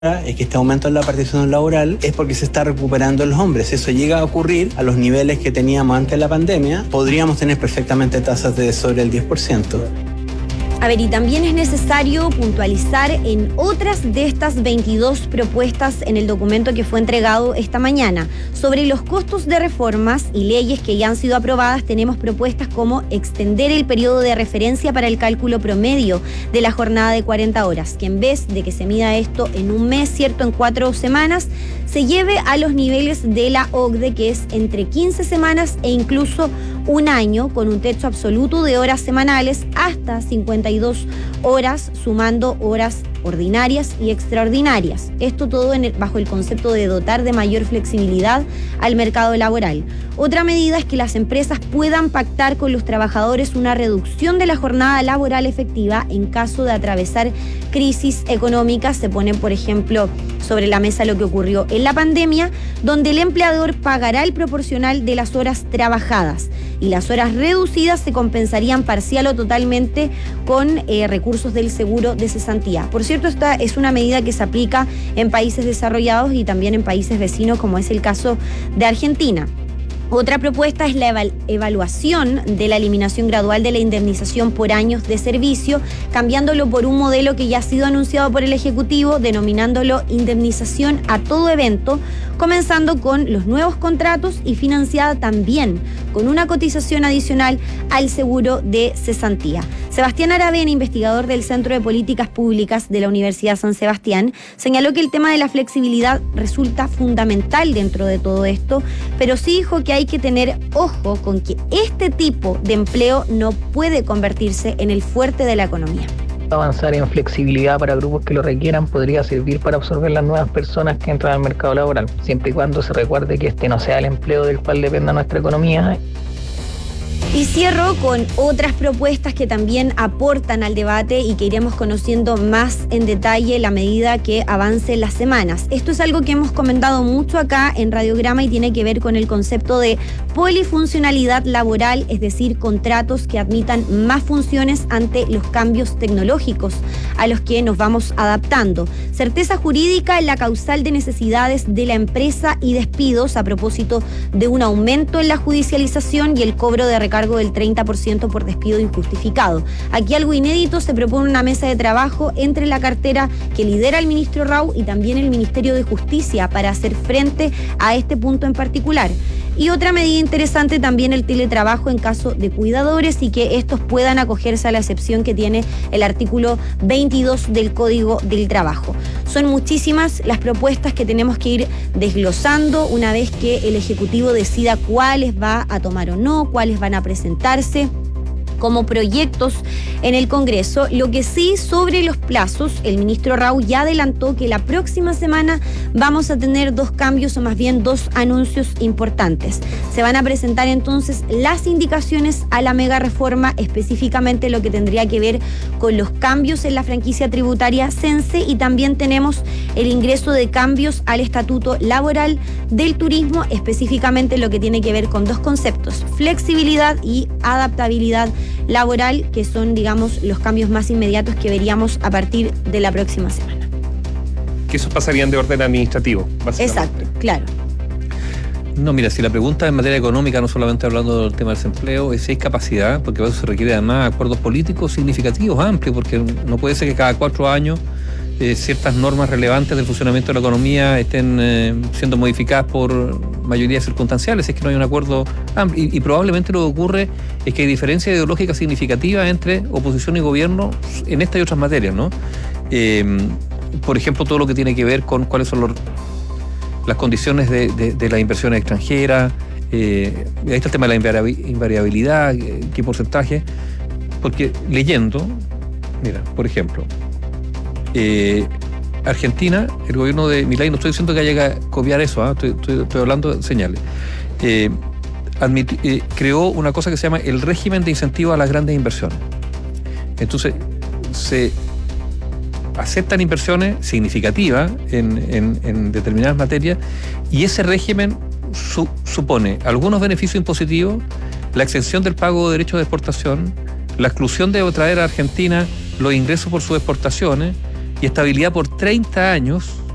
es que este aumento en la participación laboral es porque se está recuperando en los hombres. Eso llega a ocurrir a los niveles que teníamos antes de la pandemia, podríamos tener perfectamente tasas de sobre el 10%. A ver, y también es necesario puntualizar en otras de estas 22 propuestas en el documento que fue entregado esta mañana. Sobre los costos de reformas y leyes que ya han sido aprobadas, tenemos propuestas como extender el periodo de referencia para el cálculo promedio de la jornada de 40 horas, que en vez de que se mida esto en un mes, ¿cierto?, en 4 semanas, se lleve a los niveles de la OCDE, que es entre 15 semanas e incluso un año, con un techo absoluto de horas semanales hasta 52 horas, sumando horas ordinarias y extraordinarias. Esto todo bajo el concepto de dotar de mayor flexibilidad al mercado laboral. Otra medida es que las empresas puedan pactar con los trabajadores una reducción de la jornada laboral efectiva en caso de atravesar crisis económicas. Se pone, por ejemplo, sobre la mesa lo que ocurrió en la pandemia, donde el empleador pagará el proporcional de las horas trabajadas y las horas reducidas se compensarían parcial o totalmente con recursos del seguro de cesantía. Por cierto, esta es una medida que se aplica en países desarrollados y también en países vecinos, como es el caso de Argentina. Otra propuesta es la evaluación de la eliminación gradual de la indemnización por años de servicio, cambiándolo por un modelo que ya ha sido anunciado por el Ejecutivo, denominándolo indemnización a todo evento, comenzando con los nuevos contratos y financiada también con una cotización adicional al seguro de cesantía. Sebastián Aravena, investigador del Centro de Políticas Públicas de la Universidad San Sebastián, señaló que el tema de la flexibilidad resulta fundamental dentro de todo esto, pero sí dijo que hay que tener ojo con que este tipo de empleo no puede convertirse en el fuerte de la economía. Avanzar en flexibilidad para grupos que lo requieran podría servir para absorber las nuevas personas que entran al mercado laboral, siempre y cuando se recuerde que este no sea el empleo del cual dependa nuestra economía. Y cierro con otras propuestas que también aportan al debate y que iremos conociendo más en detalle a medida que avancen las semanas. Esto es algo que hemos comentado mucho acá en Radiograma y tiene que ver con el concepto de polifuncionalidad laboral, es decir, contratos que admitan más funciones ante los cambios tecnológicos a los que nos vamos adaptando. Certeza jurídica en la causal de necesidades de la empresa y despidos a propósito de un aumento en la judicialización y el cobro de recargo del 30% por despido injustificado. Aquí algo inédito, se propone una mesa de trabajo entre la cartera que lidera el ministro Rau y también el Ministerio de Justicia para hacer frente a este punto en particular. Y otra medida interesante también el teletrabajo en caso de cuidadores y que estos puedan acogerse a la excepción que tiene el artículo 22 del Código del Trabajo. Son muchísimas las propuestas que tenemos que ir desglosando una vez que el Ejecutivo decida cuáles va a tomar o no, cuáles van a presentarse como proyectos en el Congreso. Lo que sí, sobre los plazos, el ministro Rau ya adelantó que la próxima semana vamos a tener 2 cambios o más bien 2 anuncios importantes. Se van a presentar entonces las indicaciones a la mega reforma, específicamente lo que tendría que ver con los cambios en la franquicia tributaria CENSE, y también tenemos el ingreso de cambios al estatuto laboral del turismo, específicamente lo que tiene que ver con 2 conceptos: flexibilidad y adaptabilidad laboral, que son, digamos, los cambios más inmediatos que veríamos a partir de la próxima semana. Que esos pasarían de orden administrativo, básicamente. Exacto, claro. No, mira, si la pregunta en materia económica, no solamente hablando del tema del desempleo, es si hay capacidad, porque eso se requiere además acuerdos políticos significativos, amplios, porque no puede ser que cada 4 años ciertas normas relevantes del funcionamiento de la economía estén siendo modificadas por mayorías circunstanciales, es que no hay un acuerdo amplio. Y probablemente lo que ocurre es que hay diferencias ideológicas significativas entre oposición y gobierno en esta y otras materias, ¿no? Por ejemplo, todo lo que tiene que ver con cuáles son las condiciones de las inversiones extranjeras. Ahí está el tema de la invariabilidad, qué porcentaje. Porque leyendo, mira, por ejemplo, Argentina, el gobierno de Milei, no estoy diciendo que haya que copiar eso, estoy hablando de señales, creó una cosa que se llama el régimen de incentivo a las grandes inversiones. Entonces, se aceptan inversiones significativas en determinadas materias, y ese régimen supone algunos beneficios impositivos, la exención del pago de derechos de exportación, la exclusión de traer a Argentina los ingresos por sus exportaciones y estabilidad por 30 años